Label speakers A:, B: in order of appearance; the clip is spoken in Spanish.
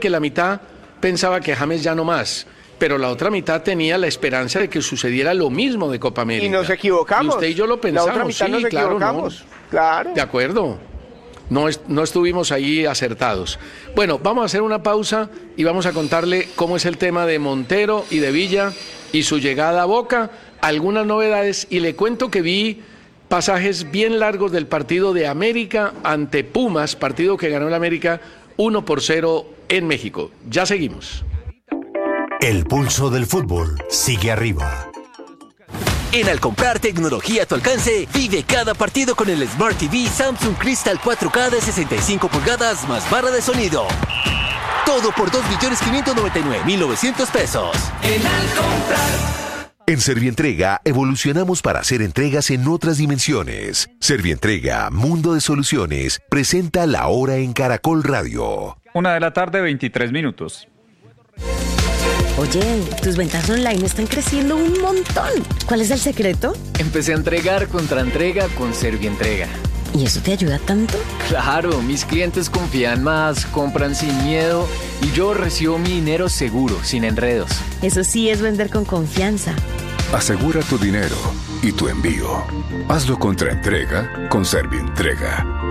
A: que la mitad pensaba que James ya no más, pero la otra mitad tenía la esperanza de que sucediera lo mismo de Copa América.
B: Y nos equivocamos.
A: Y usted y yo lo pensamos.
B: La otra mitad nos equivocamos.
A: Claro, no.
B: Claro.
A: De acuerdo. No estuvimos ahí acertados. Bueno, vamos a hacer una pausa y vamos a contarle cómo es el tema de Montero y de Villa y su llegada a Boca, algunas novedades, y le cuento que vi pasajes bien largos del partido de América ante Pumas, partido que ganó el América 1-0 en México. Ya seguimos.
C: El pulso del fútbol sigue arriba.
D: En Al comprar tecnología a tu alcance, vive cada partido con el Smart TV Samsung Crystal 4K de 65 pulgadas más barra de sonido. Todo por 2.599.900 pesos.
E: En Al comprar.
C: En Servientrega evolucionamos para hacer entregas en otras dimensiones. Servientrega, Mundo de Soluciones, presenta La Hora en Caracol Radio.
F: 1:23 p.m.
G: Oye, tus ventas online están creciendo un montón. ¿Cuál es el secreto?
H: Empecé a entregar contra entrega con Servientrega.
G: ¿Y eso te ayuda tanto?
H: Claro, mis clientes confían más, compran sin miedo y yo recibo mi dinero seguro, sin enredos.
G: Eso sí es vender con confianza.
I: Asegura tu dinero y tu envío. Hazlo contra entrega con Servientrega.